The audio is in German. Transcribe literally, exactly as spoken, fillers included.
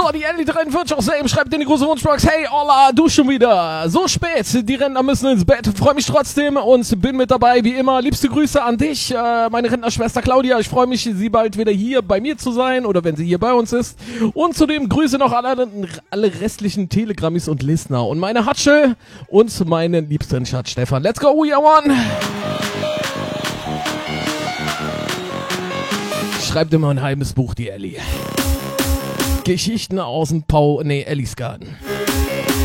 So, die Ellie dreiundvierzig auch selben schreibt in die große Wunschbox, hey Olla, du schon wieder. So spät, die Rentner müssen ins Bett. Freue mich trotzdem und bin mit dabei, wie immer. Liebste Grüße an dich, äh, meine Rentnerschwester Claudia. Ich freue mich, sie bald wieder hier bei mir zu sein oder wenn sie hier bei uns ist. Und zudem Grüße noch alle, alle restlichen Telegrammis und Listener. Und meine Hatsche und meinen liebsten Schatz Stefan. Let's go, we are one. Schreibt immer ein halbes Buch, die Ellie. Geschichten aus dem Pau, nee, Ellis Garten.